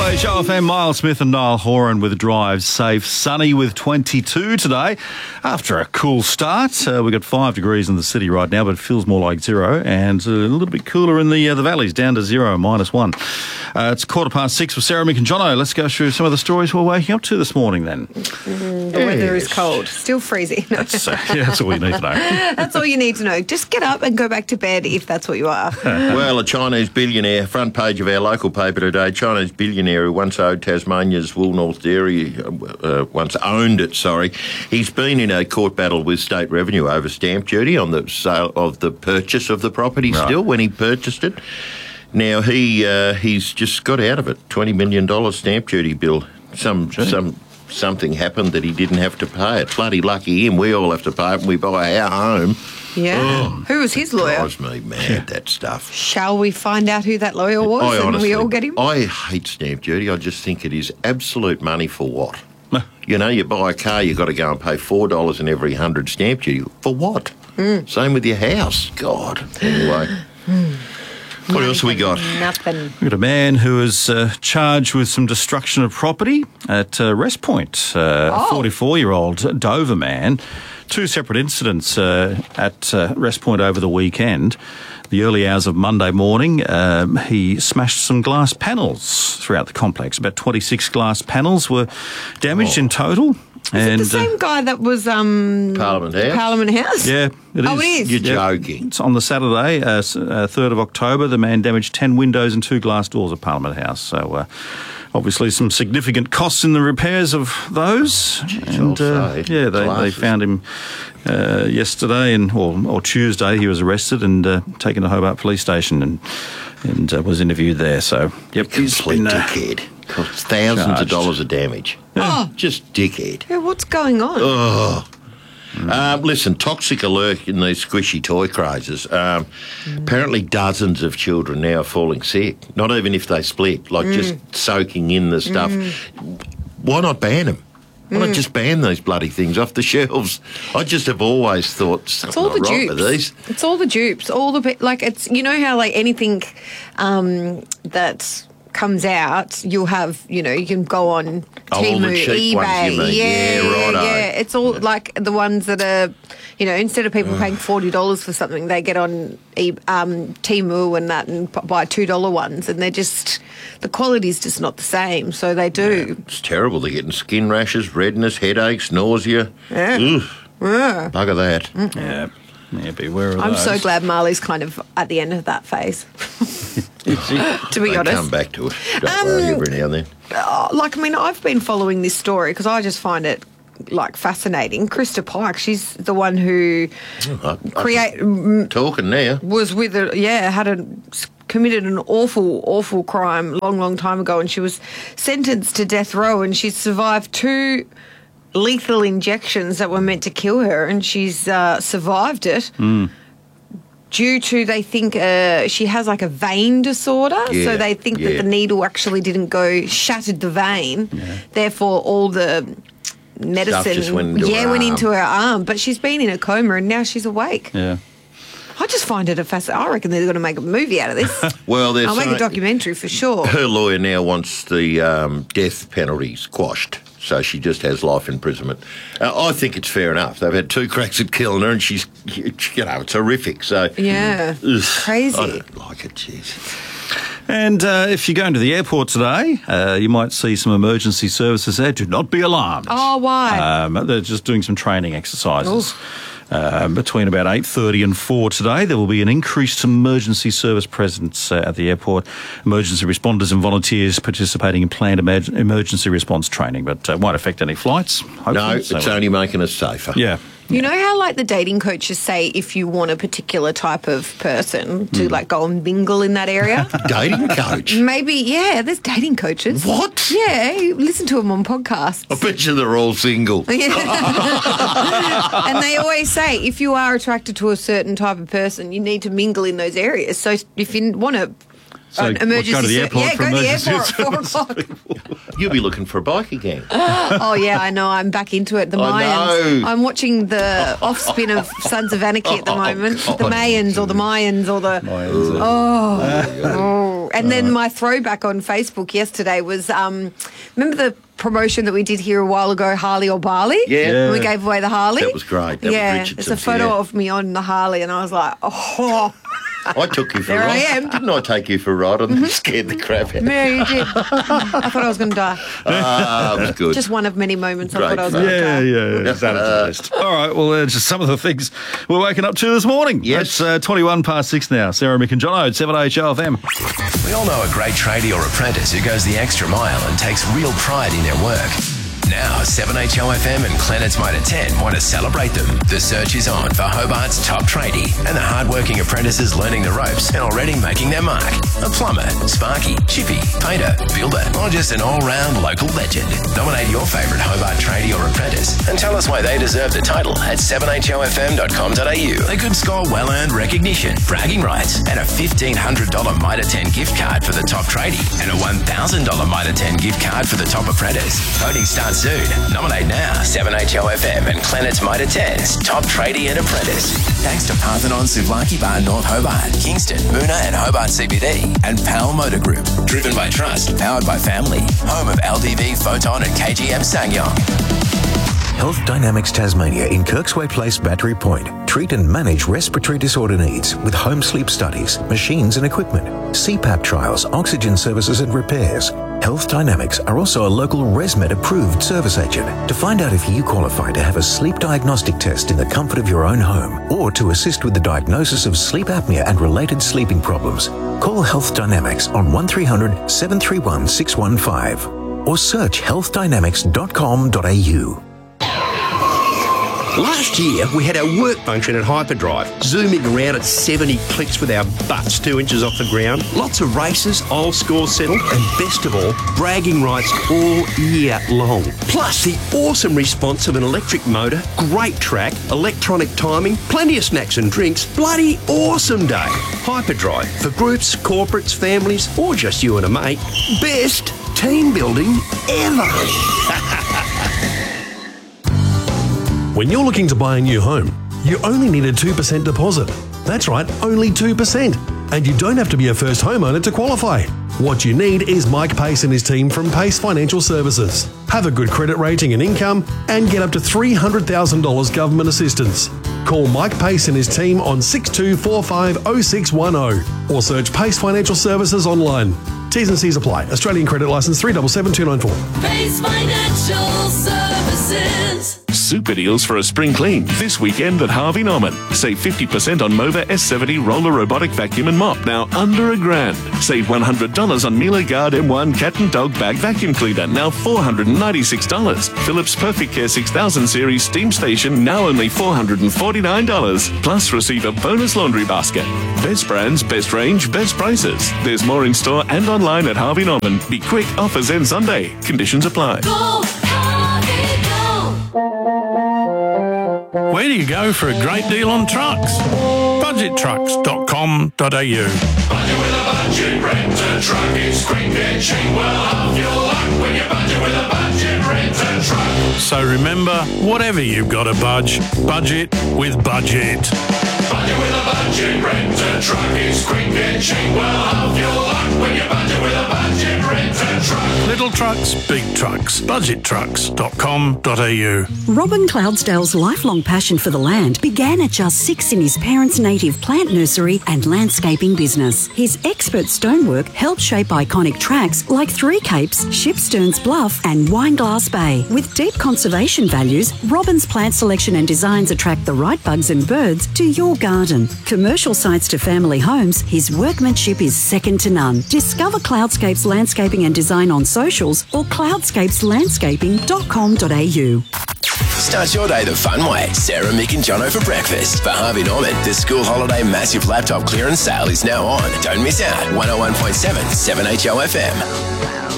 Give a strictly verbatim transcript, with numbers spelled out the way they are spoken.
H O F M, Miles Smith and Niall Horan with Drive Safe. Sunny with twenty-two today. After a cool start, uh, we've got five degrees in the city right now, but it feels more like zero, and a little bit cooler in the uh, the valleys, down to zero, minus one. Uh, it's quarter past six with Sarah, Mick and Jono. Let's go through some of the stories we're waking up to this morning then. Mm, the yes. weather is cold, still freezing. That's, uh, yeah, that's all you need to know. That's all you need to know. Just get up and go back to bed if that's what you are. Well, a Chinese billionaire, front page of our local paper today, Chinese billionaire who once owed Tasmania's Woolnorth Dairy, uh, once owned it, sorry. He's been in a court battle with state revenue over stamp duty on the sale of the purchase of the property right. still, when he purchased it. Now, he uh, he's just got out of it, twenty million dollars stamp duty bill. Some some Something happened that he didn't have to pay it. Bloody lucky him. We all have to pay it when we buy our home. Yeah. Oh, who was his lawyer? Drives me mad, that stuff. Shall we find out who that lawyer was I and honestly, we all get him? I hate stamp duty. I just think it is absolute money for what? You know, you buy a car, you've got to go and pay four dollars in every one hundred stamp duty. For what? Mm. Same with your house. God. Anyway. mm. What else have we got? Nothing. We've got a man who is uh, charged with some destruction of property at uh, Rest Point. Uh, oh. A forty-four-year-old Dover man. Two separate incidents uh, at uh, Rest Point over the weekend. The early hours of Monday morning, um, he smashed some glass panels throughout the complex. About twenty-six glass panels were damaged oh. in total. Is and, it the same uh, guy that was um, Parliament House? Parliament House? Yeah, it is. Oh, it is? You're yeah. joking. It's on the Saturday, uh, uh, third of October. The man damaged ten windows and two glass doors at Parliament House. So, uh, obviously, some significant costs in the repairs of those. Jeez, and uh, yeah, they, they found him uh, yesterday and or, or Tuesday. He was arrested and uh, taken to Hobart Police Station and and uh, was interviewed there. So, yep, he's been uh, dickhead. Costs thousands charged. of dollars of damage. Yeah. Oh, just dickhead. Yeah, what's going on? Oh. Mm. Um, listen, toxic alert in these squishy toy crazes. Um, mm. Apparently dozens of children now are falling sick, not even if they split, like mm. just soaking in the stuff. Mm. Why not ban them? Why mm. not just ban these bloody things off the shelves? I just have always thought it's all the right dupes. With these. It's all the dupes. All the like. It's you know how like anything um, that comes out, you'll have, you know, you can go on oh, Temu, eBay. Yeah, yeah, right. Yeah, it's all yeah. like the ones that are, you know, instead of people paying forty dollars for something, they get on e- um, Temu and that and buy two dollar ones, and they're just, the quality's just not the same, so they do. Yeah, it's terrible. They're getting skin rashes, redness, headaches, nausea. Yeah. Ugh. Yeah. Bugger that. Mm-hmm. Yeah. Yeah, beware of I'm those. so glad Marley's kind of at the end of that phase. To be they honest. come back to it. Don't um, worry, every now and then. Uh, like, I mean, I've been following this story because I just find it, like, fascinating. Krista Pike, she's the one who oh, I, create I talking now. Was with a, yeah, had a committed an awful, awful crime long, long time ago, and she was sentenced to death row, and she's survived two lethal injections that were meant to kill her, and she's uh, survived it mm. due to, they think, uh, she has like a vein disorder, yeah, so they think yeah. that the needle actually didn't go, shattered the vein, yeah. therefore all the medicine just went into yeah, her went arm. into her arm, but she's been in a coma and now she's awake. Yeah. I just find it a fascinating. I reckon they're going to make a movie out of this. Well, I'll make a documentary for sure. Her lawyer now wants the um, death penalty squashed, so she just has life imprisonment. Uh, I think it's fair enough. They've had two cracks at killing her, and she's, you know, it's horrific. So yeah, ugh, crazy. I don't like it, jeez. And uh, if you're going to the airport today, uh, you might see some emergency services there. Do not be alarmed. Oh, why? Um, they're just doing some training exercises. Uh, between about eight thirty and four today, there will be an increased emergency service presence uh, at the airport. Emergency responders and volunteers participating in planned emer- emergency response training, but uh, won't affect any flights. Hopefully. No, it's so, only making us safer. Yeah. You know how, like, the dating coaches say if you want a particular type of person to, mm. like, go and mingle in that area? Dating coach? Maybe, yeah, there's dating coaches. What? Yeah, you listen to them on podcasts. I bet you they're all single. Yeah. And they always say if you are attracted to a certain type of person, you need to mingle in those areas. So if you want to... So An emergency what, go to the airport yeah, for go to the emergency airport at four o'clock. You'll be looking for a bike again. Oh, yeah, I know. I'm back into it. The I Mayans. know. I'm watching the off-spin of Sons of Anarchy at the moment. Oh, the Mayans or the Mayans or the... Mayans, oh, oh. And then my throwback on Facebook yesterday was, um, remember the promotion that we did here a while ago, Harley or Barley? Yeah. When we gave away the Harley? That was great. That yeah, was there's a photo yeah. of me on the Harley, and I was like, oh. I took you for There a ride. I am. Didn't I take you for a ride? I mm-hmm. scared the crap out of you. Yeah, you did. I thought I was going to die. Ah, that was good. Just one of many moments I Great thought I was fun. going to Yeah, die. yeah, yeah. It's added to the list. All right, well, uh, just some of the things we're waking up to this morning. Yes. It's uh, twenty-one past six now. Sarah, Mick and Jono at seven H O F M. We all know a great tradie or apprentice who goes the extra mile and takes real pride in their work. Now, seven H O F M and Planet's Motor ten want to celebrate them. The search is on for Hobart's top tradie and the hard-working apprentices learning the ropes and already making their mark. A plumber, sparky, chippy, painter, builder, or just an all-round local legend. Nominate your favourite Hobart tradie or apprentice and tell us why they deserve the title at seven H O F M dot com dot A U. They could score well-earned recognition, bragging rights, and a fifteen hundred dollars Mitre ten gift card for the top tradie and a one thousand dollars Mitre ten gift card for the top apprentice. Voting starts soon. Nominate now. seven H O F M and Planet's Mitre ten's top tradie and apprentice. Thanks to Parthenon Souvlaki Bar North Hobart, Kingston, Moona and Hobart C B D, and Pal Motor Group. Driven by trust, powered by family. Home of L D V, Photon and K G M Sangyong. Health Dynamics Tasmania in Kirksway Place, Battery Point. Treat and manage respiratory disorder needs with home sleep studies, machines and equipment, C PAP trials, oxygen services and repairs. Health Dynamics are also a local ResMed approved service agent. To find out if you qualify to have a sleep diagnostic test in the comfort of your own home or to assist with the diagnosis of sleep apnea and related sleeping problems, call Health Dynamics on one three hundred, seven three one, six one five or search health dynamics dot com dot A U. Last year, we had our work function at Hyperdrive, zooming around at seventy clicks with our butts two inches off the ground. Lots of races, old scores settled, and best of all, bragging rights all year long. Plus, the awesome response of an electric motor, great track, electronic timing, plenty of snacks and drinks. Bloody awesome day. Hyperdrive, for groups, corporates, families, or just you and a mate. Best team building ever. When you're looking to buy a new home, you only need a two percent deposit. That's right, only two percent. And you don't have to be a first homeowner to qualify. What you need is Mike Pace and his team from Pace Financial Services. Have a good credit rating and income and get up to three hundred thousand dollars government assistance. Call Mike Pace and his team on six two four five oh six one oh or search Pace Financial Services online. T's and C's apply. Australian credit licence three seven seven two nine four. Pace Financial Services. Super deals for a spring clean this weekend at Harvey Norman. Save fifty percent on Mova S seventy roller robotic vacuum and mop, now under a grand. Save one hundred dollars on Miele Guard M one cat and dog bag vacuum cleaner, now four hundred ninety-six dollars. Philips Perfect Care six thousand series steam station, now only four hundred forty-nine dollars. Plus receive a bonus laundry basket. Best brands, best range, best prices. There's more in store and online at Harvey Norman. Be quick, offers end Sunday. Conditions apply. Go, Harvey, go. Where do you go for a great deal on trucks? budget trucks dot com dot A U. Budget with a budget, rent a truck. It's quick and cheap. Well, half your luck when you budget with a budget, rent a truck. So remember, whatever you've got to budge, budget with Budget. Budget with a budget, rent a truck. It's quick and cheap. Well, half your luck when you budget with a budget, rent a truck. Little trucks, big trucks. budget trucks dot com dot A U. Robin Cloudsdale's lifelong passion for the land began at just six in his parents' native plant nursery and landscaping business. His expert stonework helped shape iconic tracks like Three Capes, Shipsterns Bluff and Wineglass Bay. With deep conservation values, Robin's plant selection and designs attract the right bugs and birds to your garden. Commercial sites to family homes, his workmanship is second to none. Discover Cloudscapes Landscaping and Design on socials or cloudscapes landscaping dot com dot A U. Start your day the fun way. Sarah, Mick and Jono for breakfast. For Harvey Norman, the school holiday massive laptop clearance sale is now on. Don't miss out. one oh one point seven, seven H O F M.